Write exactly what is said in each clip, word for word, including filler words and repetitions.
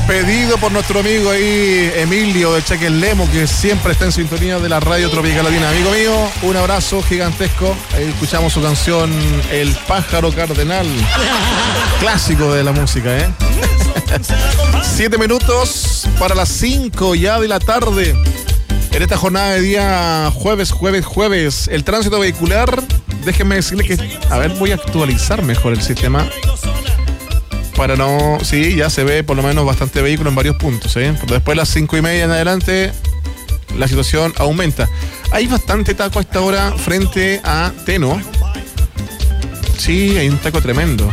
Pedido por nuestro amigo ahí, Emilio de Chaquelemo, que siempre está en sintonía de la Radio Tropical Latina. Amigo mío, un abrazo gigantesco. Ahí escuchamos su canción El Pájaro Cardenal. Clásico de la música, ¿eh? Siete minutos para las cinco ya de la tarde. En esta jornada de día jueves, jueves, jueves. El tránsito vehicular, déjenme decirle que... A ver, voy a actualizar mejor el sistema. Para no... Sí, ya se ve por lo menos bastante vehículo en varios puntos, ¿eh? Pero después de las cinco y media en adelante, la situación aumenta. Hay bastante taco a esta hora frente a Teno. Sí, hay un taco tremendo.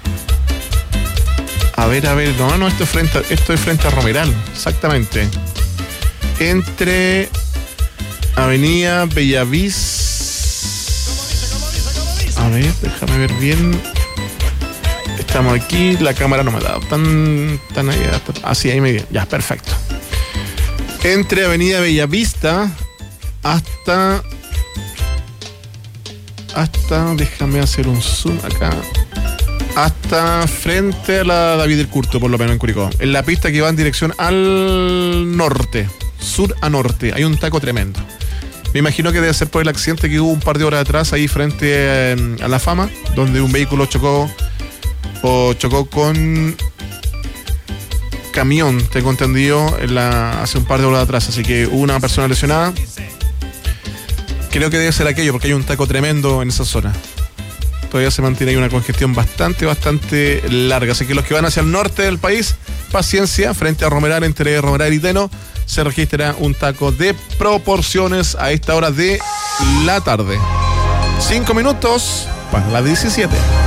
A ver, a ver, no, no, esto es frente a, esto es frente a Romeral, exactamente. Entre Avenida Bellavís. A ver, déjame ver bien. Estamos aquí, la cámara no me ha dado tan, tan ahí, así ahí me ya, perfecto. Entre Avenida Bellavista hasta hasta, déjame hacer un zoom acá, hasta frente a la David del Curto, por lo menos en Curicó, en la pista que va en dirección al norte, sur a norte, hay un taco tremendo. Me imagino que debe ser por el accidente que hubo un par de horas atrás ahí frente a, a La Fama, donde un vehículo chocó o chocó con camión, tengo entendido, en la, hace un par de horas atrás. Así que hubo una persona lesionada. Creo que debe ser aquello, porque hay un taco tremendo en esa zona. Todavía se mantiene ahí una congestión bastante, bastante larga. Así que los que van hacia el norte del país, paciencia, frente a Romeral, entre Romeral y Teno, se registra un taco de proporciones a esta hora de la tarde. Cinco minutos para las diecisiete.